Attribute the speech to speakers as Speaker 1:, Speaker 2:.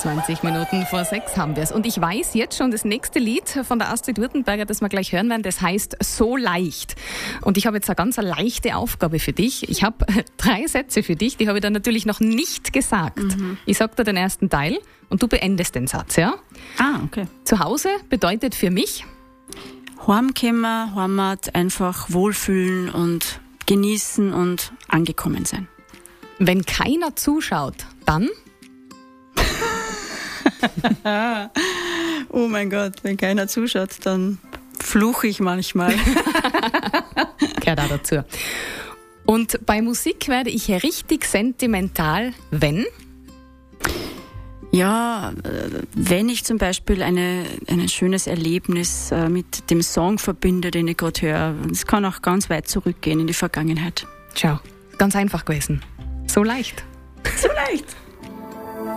Speaker 1: 20 Minuten vor 6 haben wir es. Und ich weiß jetzt schon, das nächste Lied von der Astrid Württemberger, das wir gleich hören werden, das heißt So leicht. Und ich habe jetzt eine ganz leichte Aufgabe für dich. Ich habe 3 Sätze für dich, die habe ich dann natürlich noch nicht gesagt. Ich sage dir den ersten Teil und du beendest den Satz, ja?
Speaker 2: Ah, okay.
Speaker 1: Zu Hause bedeutet für mich?
Speaker 2: Heimkommen, Heimat, einfach wohlfühlen und genießen und angekommen sein.
Speaker 1: Wenn keiner zuschaut, dann?
Speaker 2: Oh mein Gott, wenn keiner zuschaut, dann fluche ich manchmal.
Speaker 1: Gehört auch dazu. Und bei Musik werde ich richtig sentimental, wenn?
Speaker 2: Ja, wenn ich zum Beispiel ein schönes Erlebnis mit dem Song verbinde, den ich gerade höre. Es kann auch ganz weit zurückgehen in die Vergangenheit.
Speaker 1: Schau, ganz einfach gewesen. So leicht.
Speaker 2: So leicht.